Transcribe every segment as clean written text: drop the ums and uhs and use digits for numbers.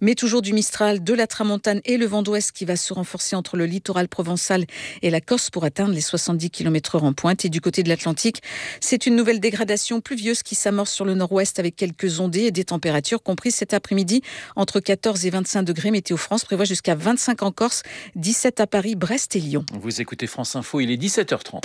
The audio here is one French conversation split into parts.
Mais toujours du Mistral, de la tramontane et le vent d'ouest qui va se renforcer entre le littoral provençal et la Corse pour atteindre les 70 km/h en pointe. Et du côté de l'Atlantique, c'est une nouvelle dégradation pluvieuse qui s'amorce sur le nord-ouest avec quelques ondées et des températures comprises cet après-midi entre 14 et 25 degrés. Météo France prévoit jusqu'à 25 en Corse, 17 à Paris, Brest et Lyon. Vous écoutez France Info, il est 17h30.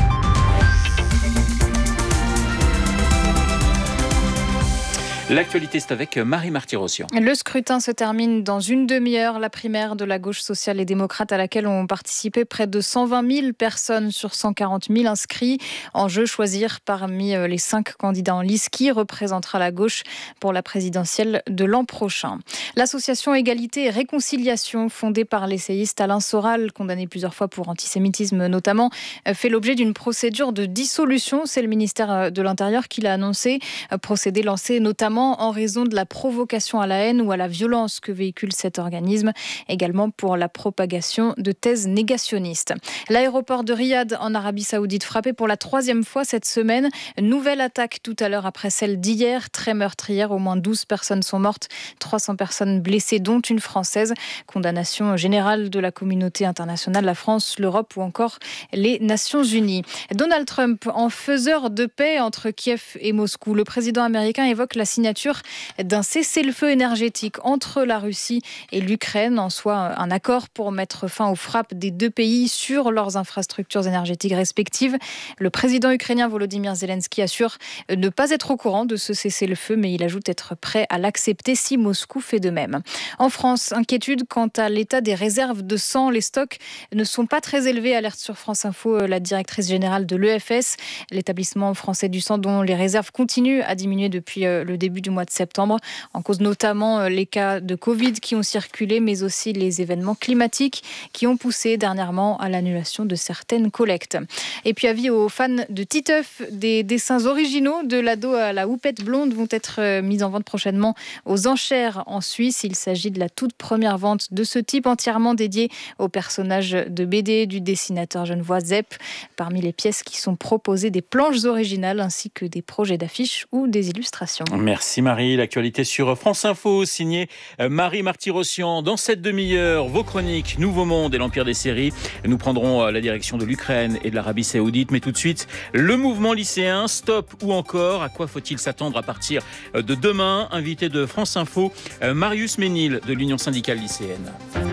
L'actualité, c'est avec Marie Marty-Rossian. Le scrutin se termine dans une demi-heure. La primaire de la gauche sociale et démocrate à laquelle ont participé près de 120 000 personnes sur 140 000 inscrits. En jeu, choisir parmi les 5 candidats en lice qui représentera la gauche pour la présidentielle de l'an prochain. L'association Égalité et Réconciliation, fondée par l'essayiste Alain Soral, condamné plusieurs fois pour antisémitisme notamment, fait l'objet d'une procédure de dissolution. C'est le ministère de l'Intérieur qui l'a annoncé. Procédé lancé notamment en raison de la provocation à la haine ou à la violence que véhicule cet organisme, également pour la propagation de thèses négationnistes. L'aéroport de Riyad en Arabie Saoudite frappé pour la 3e fois cette semaine. Nouvelle attaque tout à l'heure après celle d'hier, très meurtrière. Au moins 12 personnes sont mortes, 300 personnes blessées, dont une Française. Condamnation générale de la communauté internationale, la France, l'Europe ou encore les Nations Unies. Donald Trump en faiseur de paix entre Kiev et Moscou. Le président américain évoque la signature d'un cessez-le-feu énergétique entre la Russie et l'Ukraine, en soi un accord pour mettre fin aux frappes des deux pays sur leurs infrastructures énergétiques respectives. Le président ukrainien Volodymyr Zelensky assure ne pas être au courant de ce cessez-le-feu, mais il ajoute être prêt à l'accepter si Moscou fait de même. En France, inquiétude quant à l'état des réserves de sang. Les stocks ne sont pas très élevés, alerte sur France Info la directrice générale de l'EFS, l'établissement français du sang dont les réserves continuent à diminuer depuis le début du mois de septembre, en cause notamment les cas de Covid qui ont circulé, mais aussi les événements climatiques qui ont poussé dernièrement à l'annulation de certaines collectes. Et puis avis aux fans de Titeuf, des dessins originaux de l'ado à la houppette blonde vont être mis en vente prochainement aux enchères en Suisse. Il s'agit de la toute première vente de ce type entièrement dédiée au personnage de BD du dessinateur genevois Zepp. Parmi les pièces qui sont proposées, des planches originales ainsi que des projets d'affiches ou des illustrations. Merci Marie. L'actualité sur France Info, signée Marie Marty-Rossian. Dans cette demi-heure, vos chroniques Nouveau Monde et l'Empire des séries. Nous prendrons la direction de l'Ukraine et de l'Arabie Saoudite. Mais tout de suite, le mouvement lycéen, stop ou encore. À quoi faut-il s'attendre à partir de demain? Invité de France Info, Marius Ménil de l'Union syndicale lycéenne.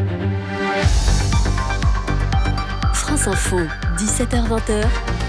France Info, 17h-20h.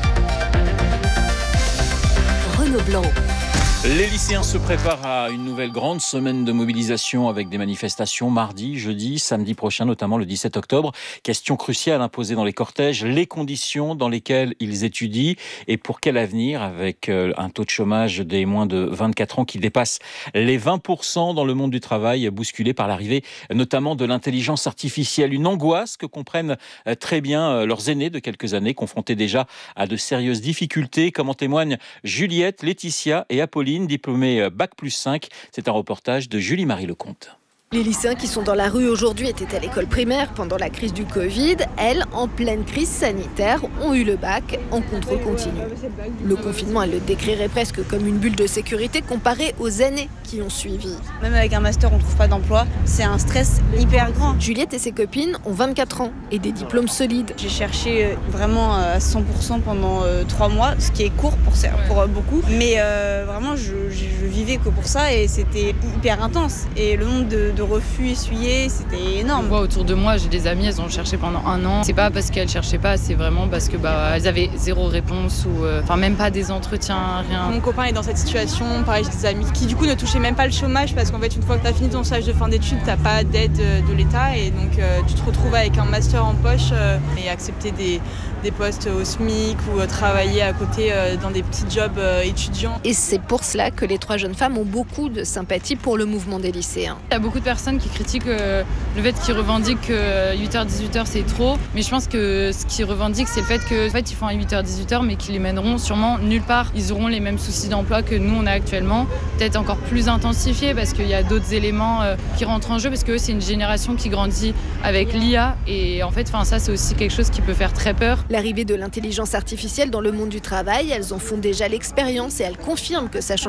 Renaud Blanc. Les lycéens se préparent à une nouvelle grande semaine de mobilisation avec des manifestations mardi, jeudi, samedi prochain, notamment le 17 octobre. Question cruciale imposée dans les cortèges, les conditions dans lesquelles ils étudient et pour quel avenir, avec un taux de chômage des moins de 24 ans qui dépasse les 20% dans le monde du travail, bousculé par l'arrivée notamment de l'intelligence artificielle. Une angoisse que comprennent très bien leurs aînés de quelques années, confrontés déjà à de sérieuses difficultés, comme en témoignent Juliette, Laetitia et Apolline, diplômée Bac+5. C'est un reportage de Julie-Marie Lecomte. Les lycéens qui sont dans la rue aujourd'hui étaient à l'école primaire pendant la crise du Covid. Elles, en pleine crise sanitaire, ont eu le bac en contrôle continu. Le confinement, elles le décriraient presque comme une bulle de sécurité comparée aux années qui ont suivi. Même avec un master, on ne trouve pas d'emploi. C'est un stress hyper grand. Juliette et ses copines ont 24 ans et des diplômes solides. J'ai cherché vraiment à 100% pendant 3 mois, ce qui est court pour beaucoup. Mais vraiment, je vivais que pour ça et c'était hyper intense. Et le nombre de refus essuyés, c'était énorme. Moi, autour de moi, j'ai des amies, elles ont cherché pendant 1 an. C'est pas parce qu'elles cherchaient pas, c'est vraiment parce que elles avaient 0 réponse ou même pas des entretiens, rien. Mon copain est dans cette situation, pareil, j'ai des amis qui du coup ne touchaient même pas le chômage parce qu'en fait, une fois que tu as fini ton stage de fin d'études, t'as pas d'aide de l'État et donc tu te retrouves avec un master en poche et accepter des postes au SMIC ou travailler à côté dans des petits jobs étudiants. Et c'est pour cela que les 3 jeunes femmes ont beaucoup de sympathie pour le mouvement des lycéens. Il y a beaucoup de personnes qui critiquent le fait qu'ils revendiquent que 8h-18h c'est trop, mais je pense que ce qu'ils revendiquent c'est le fait qu'ils font à 8h-18h mais qu'ils les mèneront sûrement nulle part. Ils auront les mêmes soucis d'emploi que nous on a actuellement, peut-être encore plus intensifiés parce qu'il y a d'autres éléments qui rentrent en jeu parce que c'est une génération qui grandit avec l'IA et en fait ça c'est aussi quelque chose qui peut faire très peur. L'arrivée de l'intelligence artificielle dans le monde du travail, elles en font déjà l'expérience et elles confirment que ça changera la donne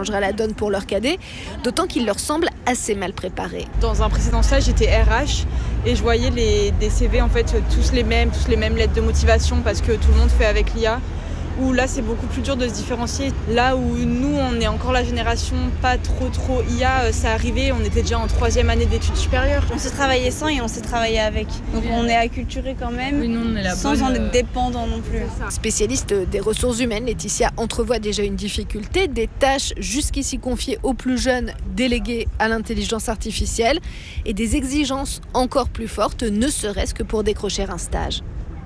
personnes pour leurs cadets, d'autant qu'ils leur semblent assez mal préparés. Dans un précédent stage, j'étais RH et je voyais des CV en fait tous les mêmes lettres de motivation parce que tout le monde fait avec l'IA. Où là c'est beaucoup plus dur de se différencier. Là où nous on est encore la génération pas trop IA, ça arrivait, on était déjà en 3e année d'études supérieures. On s'est travaillé sans et on s'est travaillé avec. Donc on est acculturé quand même, Oui, nous, on est sans en être dépendant non plus. Spécialiste des ressources humaines, Laetitia entrevoit déjà une difficulté, des tâches jusqu'ici confiées aux plus jeunes déléguées à l'intelligence artificielle et des exigences encore plus fortes, ne serait-ce que pour décrocher un stage.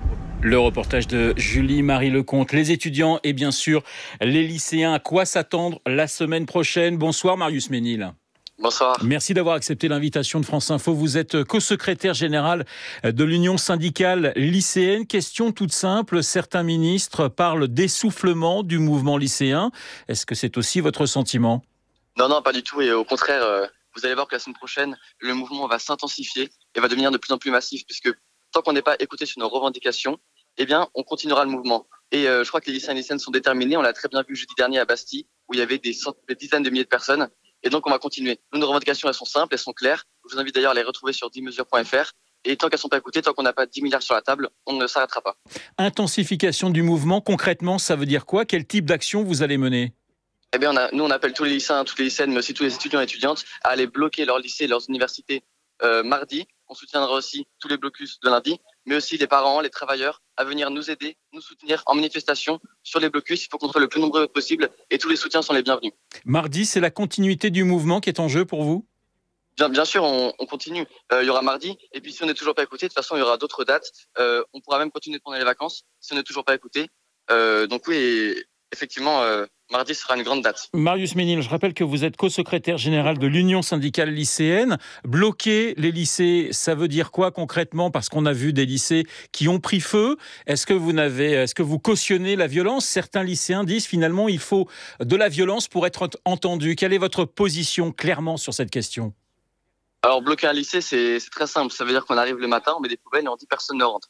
Le reportage de Julie-Marie Lecomte. Les étudiants et bien sûr les lycéens, à quoi s'attendre la semaine prochaine? Bonsoir Marius Ménil. Bonsoir. Merci d'avoir accepté l'invitation de France Info. Vous êtes co-secrétaire général de l'Union syndicale lycéenne. Question toute simple, certains ministres parlent d'essoufflement du mouvement lycéen. Est-ce que c'est aussi votre sentiment? Non, pas du tout. Et au contraire, vous allez voir que la semaine prochaine, le mouvement va s'intensifier et va devenir de plus en plus massif, puisque tant qu'on n'est pas écouté sur nos revendications, eh bien, on continuera le mouvement. Et je crois que les lycéens et lycéennes sont déterminés. On l'a très bien vu jeudi dernier à Bastille, où il y avait des dizaines de milliers de personnes. Et donc, on va continuer. Nous, nos revendications, elles sont simples, elles sont claires. Je vous invite d'ailleurs à les retrouver sur 10mesures.fr. Et tant qu'elles ne sont pas écoutées, tant qu'on n'a pas 10 milliards sur la table, on ne s'arrêtera pas. Intensification du mouvement, concrètement, ça veut dire quoi? Quel type d'action vous allez mener? Eh bien, nous, on appelle tous les lycéens, toutes les lycéennes, mais aussi tous les étudiants et étudiantes à aller bloquer leurs lycées, leurs universités mardi. On soutiendra aussi tous les blocus de lundi, mais aussi les parents, les travailleurs, à venir nous aider, nous soutenir en manifestation sur les blocus. Il faut qu'on soit le plus nombreux possible et tous les soutiens sont les bienvenus. Mardi, c'est la continuité du mouvement qui est en jeu pour vous? Bien sûr, on continue. Il y aura mardi, et puis si on n'est toujours pas écouté, de toute façon, il y aura d'autres dates. On pourra même continuer pendant les vacances si on n'est toujours pas écouté. Donc oui, effectivement, mardi sera une grande date. Marius Ménil, je rappelle que vous êtes co-secrétaire général de l'Union syndicale lycéenne. Bloquer les lycées, ça veut dire quoi concrètement? Parce qu'on a vu des lycées qui ont pris feu. Est-ce que vous cautionnez la violence? Certains lycéens disent finalement il faut de la violence pour être entendu. Quelle est votre position clairement sur cette question? Alors bloquer un lycée, c'est très simple. Ça veut dire qu'on arrive le matin, on met des poubelles et on dit personne ne rentre.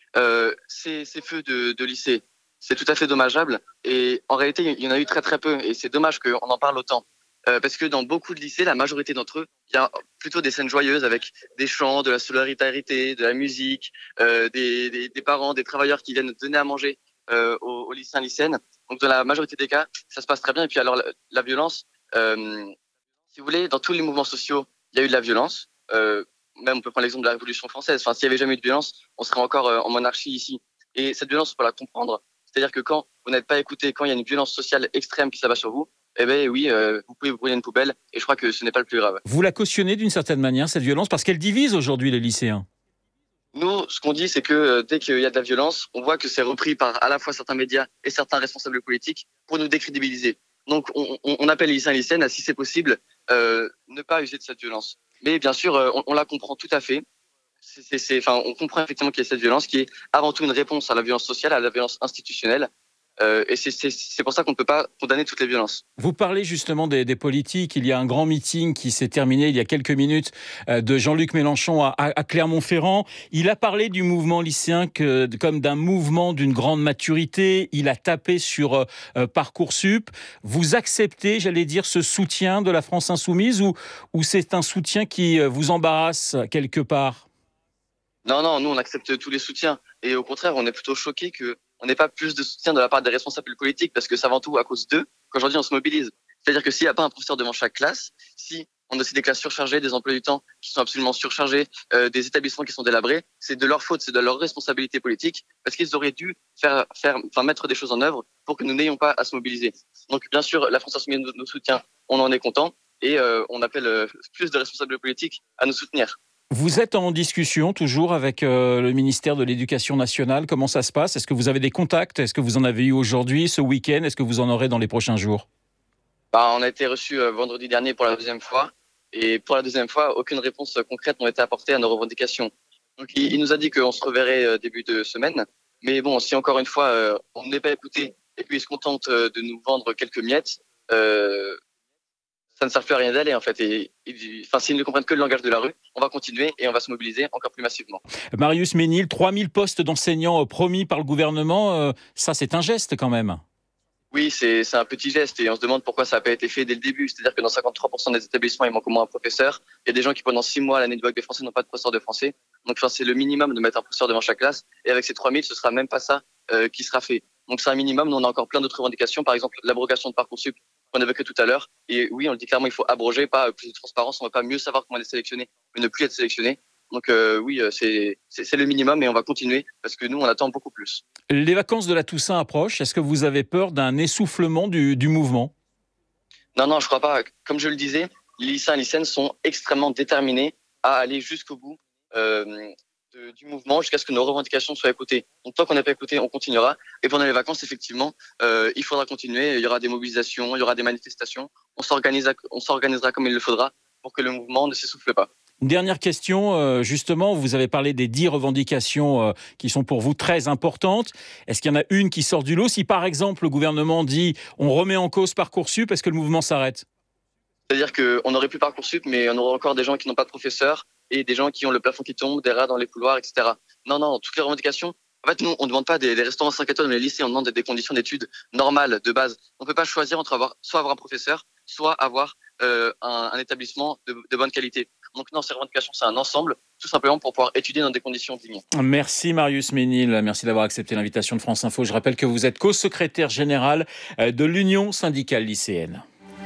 Ces feux de lycée, c'est tout à fait dommageable et en réalité il y en a eu très peu et c'est dommage qu'on en parle autant parce que dans beaucoup de lycées, la majorité d'entre eux, il y a plutôt des scènes joyeuses avec des chants, de la solidarité, de la musique, des parents, des travailleurs qui viennent donner à manger aux lycéens, lycéennes. Donc dans la majorité des cas, ça se passe très bien. Et puis alors la violence, si vous voulez, dans tous les mouvements sociaux, il y a eu de la violence. Même on peut prendre l'exemple de la Révolution française. Enfin, s'il n'y avait jamais eu de violence, on serait encore en monarchie ici. Et cette violence, il faut la comprendre. C'est-à-dire que quand vous n'êtes pas écouté, quand il y a une violence sociale extrême qui s'abat sur vous, eh bien oui, vous pouvez vous brûler une poubelle et je crois que ce n'est pas le plus grave. Vous la cautionnez d'une certaine manière, cette violence, parce qu'elle divise aujourd'hui les lycéens? Nous, ce qu'on dit, c'est que dès qu'il y a de la violence, on voit que c'est repris par à la fois certains médias et certains responsables politiques pour nous décrédibiliser. Donc on appelle les lycéens et lycéennes à, si c'est possible, ne pas user de cette violence. Mais bien sûr, on la comprend tout à fait. On comprend effectivement qu'il y a cette violence qui est avant tout une réponse à la violence sociale, à la violence institutionnelle. Et c'est pour ça qu'on ne peut pas condamner toutes les violences. Vous parlez justement des politiques. Il y a un grand meeting qui s'est terminé il y a quelques minutes de Jean-Luc Mélenchon à Clermont-Ferrand. Il a parlé du mouvement lycéen comme d'un mouvement d'une grande maturité. Il a tapé sur Parcoursup. Vous acceptez, j'allais dire, ce soutien de la France Insoumise ou c'est un soutien qui vous embarrasse quelque part? Non, nous on accepte tous les soutiens. Et au contraire, on est plutôt choqués qu'on n'ait pas plus de soutien de la part des responsables politiques parce que c'est avant tout à cause d'eux qu'aujourd'hui on se mobilise. C'est-à-dire que s'il n'y a pas un professeur devant chaque classe, si on a aussi des classes surchargées, des emplois du temps qui sont absolument surchargés, des établissements qui sont délabrés, c'est de leur faute, c'est de leur responsabilité politique parce qu'ils auraient dû mettre des choses en œuvre pour que nous n'ayons pas à se mobiliser. Donc bien sûr, la France Insoumise nous soutient, on en est content et on appelle plus de responsables politiques à nous soutenir. Vous êtes en discussion toujours avec le ministère de l'Éducation nationale. Comment ça se passe? Est-ce que vous avez des contacts? Est-ce que vous en avez eu aujourd'hui, ce week-end? Est-ce que vous en aurez dans les prochains jours? On a été reçus vendredi dernier pour la deuxième fois. Et pour la deuxième fois, aucune réponse concrète n'a été apportée à nos revendications. Donc il nous a dit qu'on se reverrait début de semaine. Mais bon, si encore une fois, on n'est pas écouté et puis il se contente de nous vendre quelques miettes, ça ne sert plus à rien d'aller en fait. S'ils ne comprennent que le langage de la rue, on va continuer et on va se mobiliser encore plus massivement. Marius Ménil, 3000 postes d'enseignants promis par le gouvernement, ça c'est un geste quand même. Oui, c'est un petit geste et on se demande pourquoi ça n'a pas été fait dès le début. C'est-à-dire que dans 53% des établissements, il manque au moins un professeur. Il y a des gens qui, pendant 6 mois, l'année du bac de français, n'ont pas de professeur de français. Donc, c'est le minimum de mettre un professeur devant chaque classe. Et avec ces 3000, ce sera même pas ça qui sera fait. Donc, c'est un minimum. Nous, on a encore plein d'autres revendications. Par exemple, l'abrogation de Parcoursup qu'on évoquait tout à l'heure. Et oui, on le dit clairement, il faut abroger, pas plus de transparence. On ne va pas mieux savoir comment être sélectionné, mais ne plus être sélectionné. Donc oui, c'est le minimum et on va continuer parce que nous, on attend beaucoup plus. Les vacances de la Toussaint approchent. Est-ce que vous avez peur d'un essoufflement du mouvement ? Non, je crois pas. Comme je le disais, les lycéens et lycéennes sont extrêmement déterminés à aller jusqu'au bout du mouvement jusqu'à ce que nos revendications soient écoutées. Donc tant qu'on n'est pas écouté, on continuera. Et pendant les vacances, effectivement, il faudra continuer. Il y aura des mobilisations, il y aura des manifestations. On s'organisera comme il le faudra pour que le mouvement ne s'essouffle pas. Une dernière question, justement, vous avez parlé des 10 revendications qui sont pour vous très importantes. Est-ce qu'il y en a une qui sort du lot ? Si par exemple le gouvernement dit on remet en cause Parcoursup, est-ce que le mouvement s'arrête ? C'est-à-dire qu'on aurait pu Parcoursup, mais on aura encore des gens qui n'ont pas de professeur et des gens qui ont le plafond qui tombe, des rats dans les couloirs, etc. Non, toutes les revendications. En fait, nous, on ne demande pas des restaurants 5 étoiles dans les lycées, on demande des conditions d'études normales, de base. On ne peut pas choisir entre soit avoir un professeur, soit avoir un établissement de bonne qualité. Donc non, ces revendications, c'est un ensemble, tout simplement pour pouvoir étudier dans des conditions dignes. Merci Marius Ménil, merci d'avoir accepté l'invitation de France Info. Je rappelle que vous êtes co-secrétaire général de l'Union syndicale lycéenne.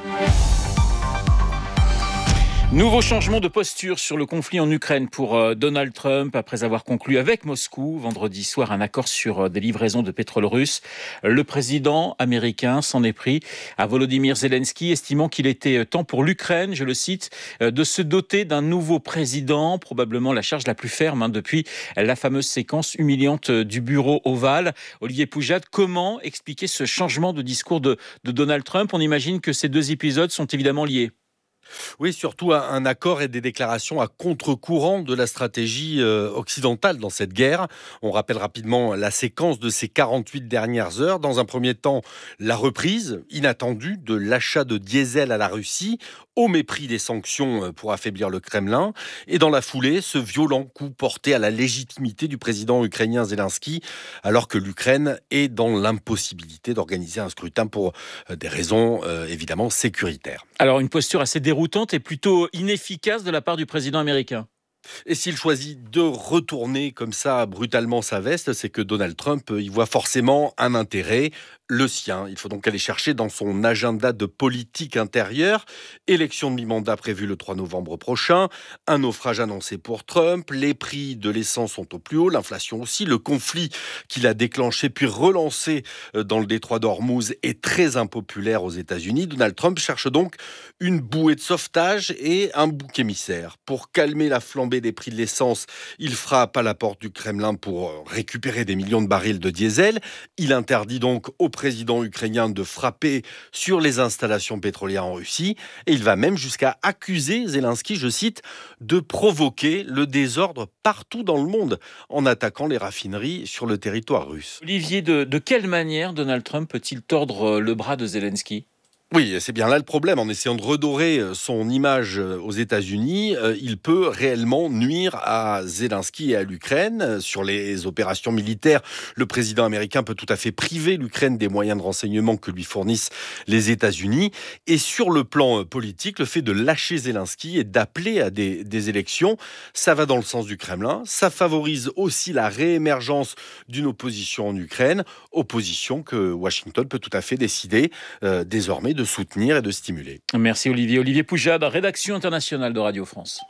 Nouveau changement de posture sur le conflit en Ukraine pour Donald Trump après avoir conclu avec Moscou vendredi soir un accord sur des livraisons de pétrole russe. Le président américain s'en est pris à Volodymyr Zelensky, estimant qu'il était temps pour l'Ukraine, je le cite, de se doter d'un nouveau président, probablement la charge la plus ferme depuis la fameuse séquence humiliante du bureau ovale. Olivier Poujade, comment expliquer ce changement de discours de Donald Trump ? On imagine que ces deux épisodes sont évidemment liés. Oui, surtout un accord et des déclarations à contre-courant de la stratégie occidentale dans cette guerre. On rappelle rapidement la séquence de ces 48 dernières heures. Dans un premier temps, la reprise inattendue de l'achat de diesel à la Russie, au mépris des sanctions pour affaiblir le Kremlin. Et dans la foulée, ce violent coup porté à la légitimité du président ukrainien Zelensky, alors que l'Ukraine est dans l'impossibilité d'organiser un scrutin pour des raisons évidemment sécuritaires. Alors une posture assez déroutante et plutôt inefficace de la part du président américain. Et s'il choisit de retourner comme ça brutalement sa veste, c'est que Donald Trump y voit forcément un intérêt, le sien. Il faut donc aller chercher dans son agenda de politique intérieure. Élection de mi-mandat prévue le 3 novembre prochain, un naufrage annoncé pour Trump, les prix de l'essence sont au plus haut, l'inflation aussi, le conflit qu'il a déclenché puis relancé dans le détroit d'Ormuz est très impopulaire aux États-Unis. Donald Trump cherche donc une bouée de sauvetage et un bouc émissaire. Pour calmer la flambée des prix de l'essence, il frappe à la porte du Kremlin pour récupérer des millions de barils de diesel. Il interdit donc au président ukrainien de frapper sur les installations pétrolières en Russie. Et il va même jusqu'à accuser Zelensky, je cite, de provoquer le désordre partout dans le monde en attaquant les raffineries sur le territoire russe. Olivier, de quelle manière Donald Trump peut-il tordre le bras de Zelensky ? Oui, c'est bien là le problème. En essayant de redorer son image aux États-Unis, il peut réellement nuire à Zelensky et à l'Ukraine. Sur les opérations militaires, le président américain peut tout à fait priver l'Ukraine des moyens de renseignement que lui fournissent les États-Unis. Et sur le plan politique, le fait de lâcher Zelensky et d'appeler à des élections, ça va dans le sens du Kremlin. Ça favorise aussi la réémergence d'une opposition en Ukraine, opposition que Washington peut tout à fait décider désormais de soutenir et de stimuler. Merci Olivier. Olivier Poujade, rédaction internationale de Radio France.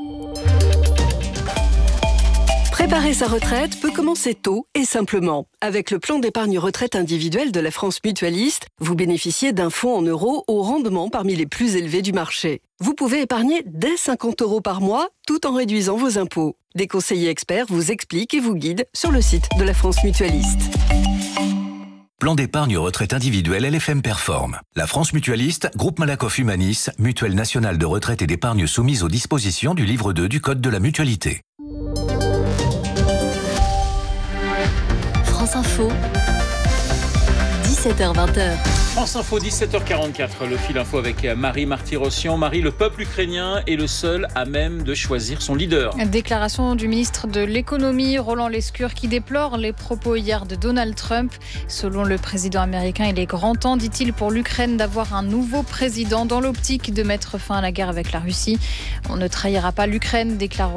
Préparer sa retraite peut commencer tôt et simplement. Avec le plan d'épargne retraite individuelle de la France Mutualiste, vous bénéficiez d'un fonds en euros au rendement parmi les plus élevés du marché. Vous pouvez épargner dès 50 € par mois tout en réduisant vos impôts. Des conseillers experts vous expliquent et vous guident sur le site de la France Mutualiste. Plan d'épargne retraite individuelle LFM Perform. La France Mutualiste, Groupe Malakoff Humanis, mutuelle nationale de retraite et d'épargne soumise aux dispositions du livre 2 du Code de la mutualité. France Info, 17h-20h. France Info, 17h44, le fil info avec Marie Marty-Rossian. Marie, le peuple ukrainien est le seul à même de choisir son leader. Déclaration du ministre de l'économie, Roland Lescure, qui déplore les propos hier de Donald Trump. Selon le président américain, il est grand temps, dit-il, pour l'Ukraine d'avoir un nouveau président dans l'optique de mettre fin à la guerre avec la Russie. On ne trahira pas l'Ukraine, déclare